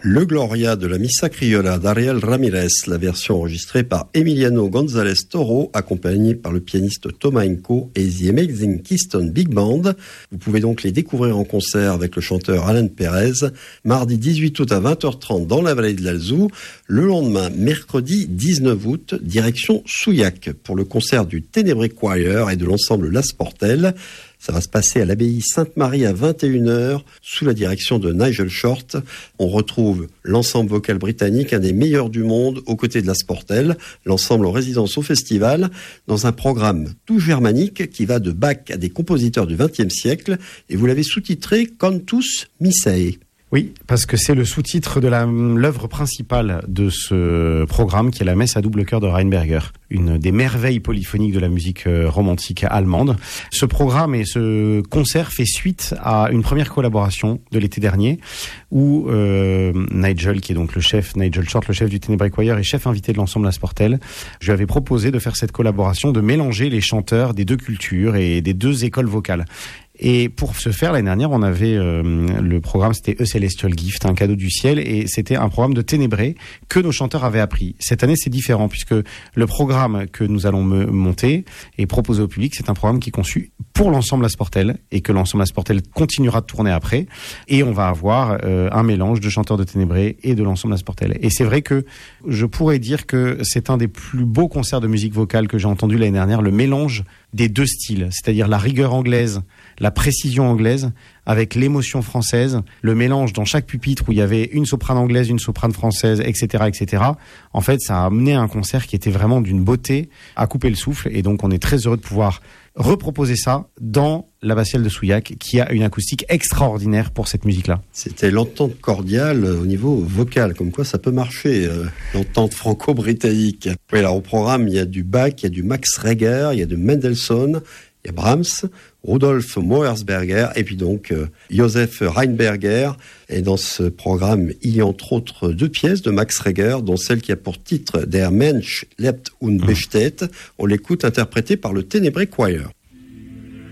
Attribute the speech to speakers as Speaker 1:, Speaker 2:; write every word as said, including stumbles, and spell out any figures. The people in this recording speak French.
Speaker 1: Le Gloria de la Missa Criolla d'Ariel Ramirez, la version enregistrée par Emiliano González Toro, accompagné par le pianiste Thomas Enco et The Amazing Keystone Big Band. Vous pouvez donc les découvrir en concert avec le chanteur Alan Pérez, mardi dix-huit août à vingt heures trente dans la vallée de l'Alzou. Le lendemain, mercredi dix-neuf août, direction Souillac pour le concert du Ténébré Choir et de l'ensemble La Sportelle. Ça va se passer à l'abbaye Sainte-Marie à vingt et une heures, sous la direction de Nigel Short. On retrouve l'ensemble vocal britannique, un des meilleurs du monde, aux côtés de La Sportelle, l'ensemble en résidence au festival, dans un programme tout germanique qui va de Bach à des compositeurs du vingtième siècle, et vous l'avez sous-titré Cantus Missae.
Speaker 2: Oui, parce que c'est le sous-titre de la, l'œuvre principale de ce programme, qui est la messe à double chœur de Rheinberger, une des merveilles polyphoniques de la musique romantique allemande. Ce programme et ce concert fait suite à une première collaboration de l'été dernier, où euh, Nigel, qui est donc le chef, Nigel Short, le chef du Ténébré Choir et chef invité de l'ensemble La Sportelle, je lui avais proposé de faire cette collaboration, de mélanger les chanteurs des deux cultures et des deux écoles vocales. Et pour ce faire, l'année dernière, on avait euh, le programme, c'était A Celestial Gift, un cadeau du ciel, et c'était un programme de Ténébré que nos chanteurs avaient appris. Cette année, c'est différent, puisque le programme que nous allons me monter et proposer au public, c'est un programme qui est conçu pour l'ensemble La Sportelle, et que l'ensemble La Sportelle continuera de tourner après, et on va avoir euh, un mélange de chanteurs de Ténébré et de l'ensemble La Sportelle. Et c'est vrai que je pourrais dire que c'est un des plus beaux concerts de musique vocale que j'ai entendu l'année dernière, le mélange des deux styles, c'est-à-dire la rigueur anglaise, la précision anglaise, avec l'émotion française, le mélange dans chaque pupitre où il y avait une soprane anglaise, une soprane française, et cetera, et cetera. En fait, ça a amené un concert qui était vraiment d'une beauté à couper le souffle, et donc on est très heureux de pouvoir reproposer ça dans l'abbatiale de Souillac, qui a une acoustique extraordinaire pour cette musique-là.
Speaker 1: C'était l'entente cordiale au niveau vocal, comme quoi ça peut marcher, euh, l'entente franco-britannique. Oui, alors au programme, il y a du Bach, il y a du Max Reger, il y a du Mendelssohn, il y a Brahms, Rudolf Meuersberger et puis donc euh, Joseph Rheinberger. Et dans ce programme, il y a entre autres deux pièces de Max Reger, dont celle qui a pour titre Der Mensch lebt und besteht. On l'écoute interprétée par le Ténébré Choir.